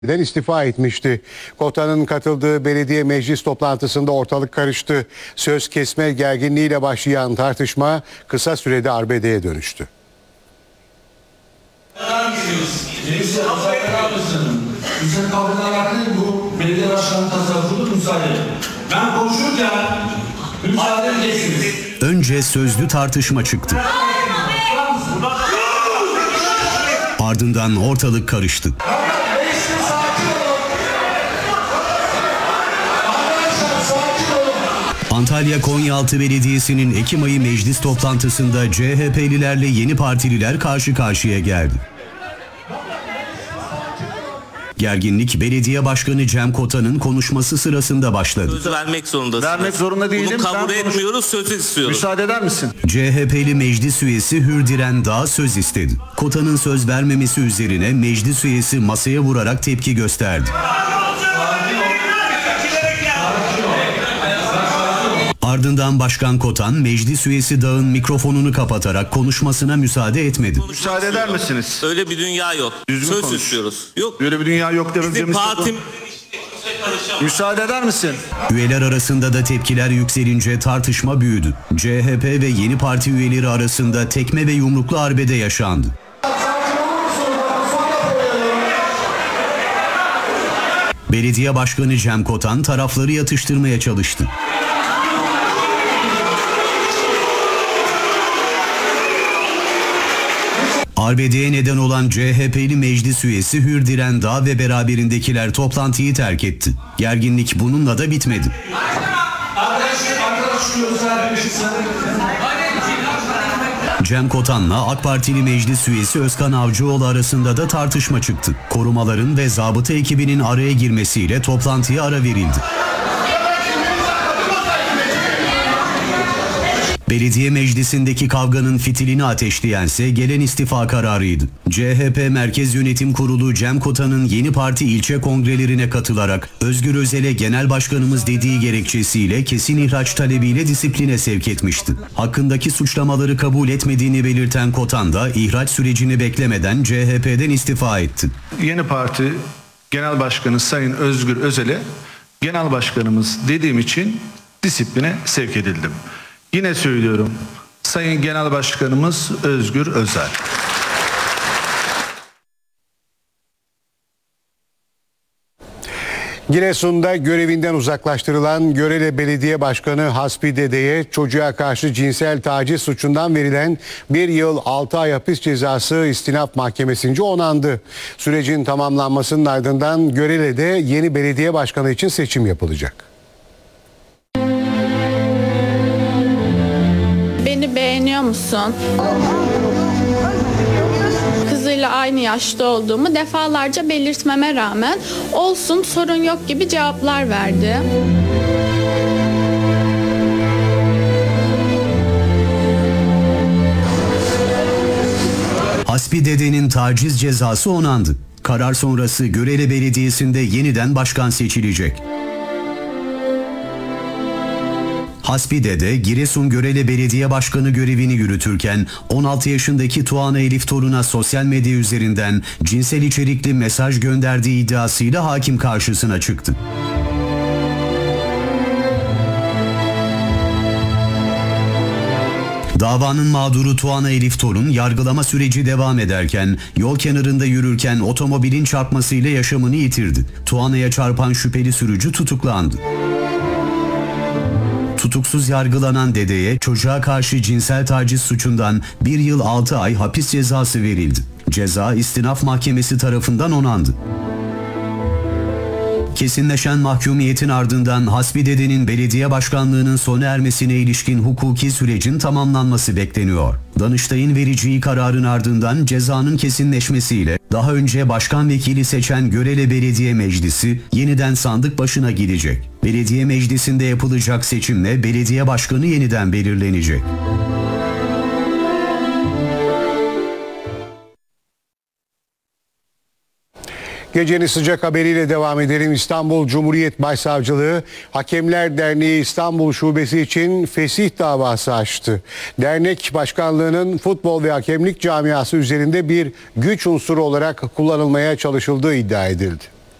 istifa etmişti. Kota'nın katıldığı belediye meclis toplantısında ortalık karıştı. Söz kesme gerginliğiyle başlayan tartışma kısa sürede arbedeye dönüştü. Bu belediye başkanı tasarrufudur, müsaade edin. Ben konuşurken müsaade edeceksiniz. Önce sözlü tartışma çıktı. Ardından ortalık karıştı. Antalya Konyaaltı Belediyesi'nin Ekim ayı meclis toplantısında CHP'lilerle Yeni Partililer karşı karşıya geldi. Gerginlik belediye başkanı Cem Kota'nın konuşması sırasında başladı. Söz vermek zorundasınız. Vermek zorunda değilim. Bunu kabul etmiyoruz, söz istiyoruz. Müsaade eder misin? CHP'li meclis üyesi Hürdiren Dağ söz istedi. Kota'nın söz vermemesi üzerine meclis üyesi masaya vurarak tepki gösterdi. Ardından Başkan Kotan, meclis üyesi Dağ'ın mikrofonunu kapatarak konuşmasına müsaade etmedi. Müsaade eder misiniz? Öyle bir dünya yok. Düzgün söz konuş. istiyoruz. Yok. Böyle bir dünya yok Bizim dememiz. partim Müsaade eder misin? Üyeler arasında da tepkiler yükselince tartışma büyüdü. CHP ve Yeni Parti üyeleri arasında tekme ve yumruklu arbede yaşandı. Belediye Başkanı Cem Kotan tarafları yatıştırmaya çalıştı. Arbedeye neden olan CHP'li meclis üyesi Hürdiren Dağ ve beraberindekiler toplantıyı terk etti. Gerginlik bununla da bitmedi. Cem Kotan'la AK Partili meclis üyesi Özkan Avcıoğlu arasında da tartışma çıktı. Korumaların ve zabıta ekibinin araya girmesiyle toplantıya ara verildi. Belediye meclisindeki kavganın fitilini ateşleyense gelen istifa kararıydı. CHP Merkez Yönetim Kurulu Cem Kota'nın Yeni Parti ilçe kongrelerine katılarak Özgür Özel'e genel başkanımız dediği gerekçesiyle kesin ihraç talebiyle disipline sevk etmişti. Hakkındaki suçlamaları kabul etmediğini belirten Kotan da ihraç sürecini beklemeden CHP'den istifa etti. Yeni Parti Genel Başkanı Sayın Özgür Özel'e genel başkanımız dediğim için disipline sevk edildim. Yine söylüyorum, Sayın Genel Başkanımız Özgür Özel. Giresun'da görevinden uzaklaştırılan Görele Belediye Başkanı Hasbi Dede'ye çocuğa karşı cinsel taciz suçundan verilen 1 yıl 6 ay hapis cezası istinaf mahkemesince onandı. Sürecin tamamlanmasının ardından Görele'de yeni belediye başkanı için seçim yapılacak. Beni beğeniyor musun? Kızıyla aynı yaşta olduğumu defalarca belirtmeme rağmen olsun sorun yok gibi cevaplar verdi. Hasbi Dede'nin taciz cezası onandı. Karar sonrası Görele Belediyesi'nde yeniden başkan seçilecek. Hasbi Dede, Giresun Görele Belediye Başkanı görevini yürütürken 16 yaşındaki Tuana Elif Torun'a sosyal medya üzerinden cinsel içerikli mesaj gönderdiği iddiasıyla hakim karşısına çıktı. Davanın mağduru Tuana Elif Torun yargılama süreci devam ederken yol kenarında yürürken otomobilin çarpmasıyla yaşamını yitirdi. Tuana'ya çarpan şüpheli sürücü tutuklandı. Tutuksuz yargılanan dedeye çocuğa karşı cinsel taciz suçundan 1 yıl 6 ay hapis cezası verildi. Ceza istinaf mahkemesi tarafından onandı. Kesinleşen mahkumiyetin ardından Hasbi Dede'nin belediye başkanlığının sona ermesine ilişkin hukuki sürecin tamamlanması bekleniyor. Danıştay'ın vereceği kararın ardından cezanın kesinleşmesiyle daha önce başkan vekili seçen Görele Belediye Meclisi yeniden sandık başına gidecek. Belediye meclisinde yapılacak seçimle belediye başkanı yeniden belirlenecek. Gecenin sıcak haberiyle devam edelim. İstanbul Cumhuriyet Başsavcılığı Hakemler Derneği İstanbul Şubesi için fesih davası açtı. Dernek başkanlığının futbol ve hakemlik camiası üzerinde bir güç unsuru olarak kullanılmaya çalışıldığı iddia edildi.